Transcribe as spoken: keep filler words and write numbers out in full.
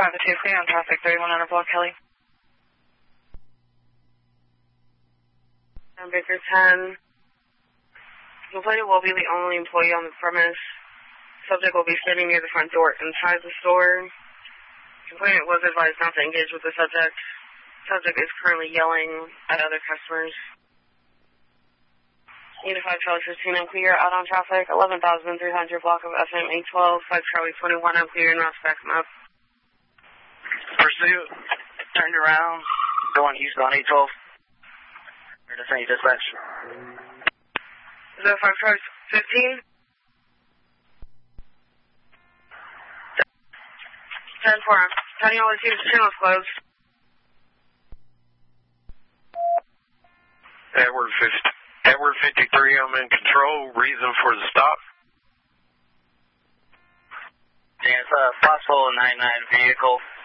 five two three on traffic thirty-one hundred block, Kelly. I'm Baker ten. Complainant will be the only employee on the premise. Subject will be standing near the front door inside the store. Complainant was advised not to engage with the subject. Subject is currently yelling at other customers. Unified Charlie fifteen, I'm clear out on traffic. eleven thousand three hundred block of F M eight twelve. five Charlie twenty-one, I'm clear and routes back up. Pursuit, turned around, going east on eight twelve. Or the same dispatch. Is that five Charlie fifteen? ten four, ten all the channel's closed. Edward fifty, Edward fifty-three, I'm in control. Reason for the stop? Yeah, it's a possible ninety-nine vehicle.